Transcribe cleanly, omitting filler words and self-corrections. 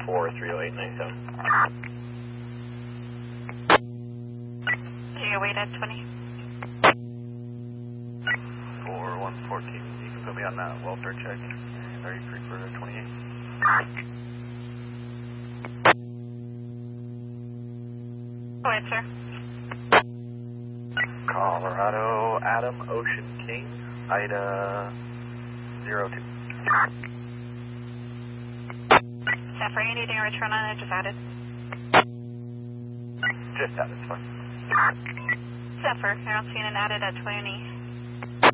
4-308-97. You wait at 20. 4114, you can put me on that welfare check. And are you free for 28? Go ahead, sir. Colorado, Adam, Ocean King, Ida 02. Zephyr, you needing a return on it? Just added. Just that, it's fine. Zephyr, you're on scene and added at 20.